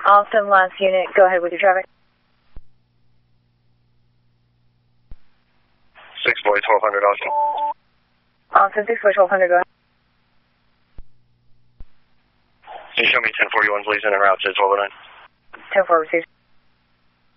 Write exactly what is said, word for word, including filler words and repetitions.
Austin, last unit, go ahead with your traffic. six boy, twelve hundred, Austin. Austin, six boy, twelve hundred, go ahead. Can you show me ten forty-one, please, in and route to twelve oh nine? ten four received.